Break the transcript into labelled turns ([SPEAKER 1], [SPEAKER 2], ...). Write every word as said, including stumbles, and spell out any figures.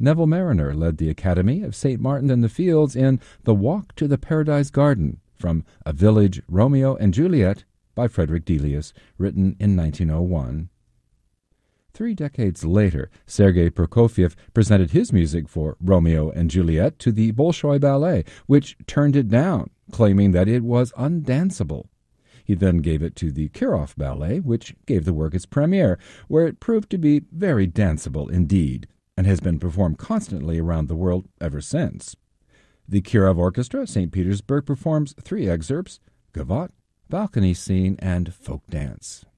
[SPEAKER 1] Neville Mariner led the Academy of Saint Martin in the Fields in The Walk to the Paradise Garden from A Village, Romeo and Juliet by Frederick Delius, written in nineteen oh one. Three decades later, Sergei Prokofiev presented his music for Romeo and Juliet to the Bolshoi Ballet, which turned it down, claiming that it was undanceable. He then gave it to the Kirov Ballet, which gave the work its premiere, where it proved to be very danceable indeed, and has been performed constantly around the world ever since. The Kirov Orchestra, Saint Petersburg, performs three excerpts: Gavotte, Balcony Scene, and Folk Dance.